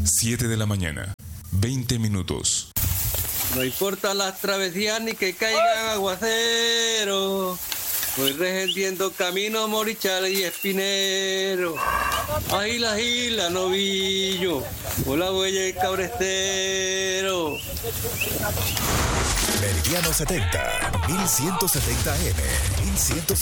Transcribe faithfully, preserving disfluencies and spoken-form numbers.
siete de la mañana, veinte minutos. No importa las travesías ni que caigan aguaceros. Voy regendiendo camino, Morichal y Espinero. Agila, agila, novillo. Hola, huella y cabrestero. Meridiano setenta, mil ciento setenta M, mil ciento setenta.